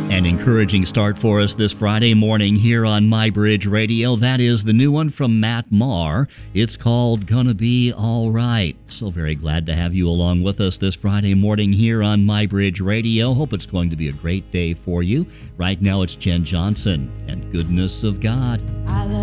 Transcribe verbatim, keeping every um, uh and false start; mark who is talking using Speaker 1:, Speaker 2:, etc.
Speaker 1: An encouraging start for us this Friday morning here on My Bridge Radio. That is the new one from Matt Maher. It's called Gonna Be All Right. So very glad to have you along with us this Friday morning here on My Bridge Radio. Hope it's going to be a great day for you. Right now it's Jen Johnson and Goodness of God.
Speaker 2: I love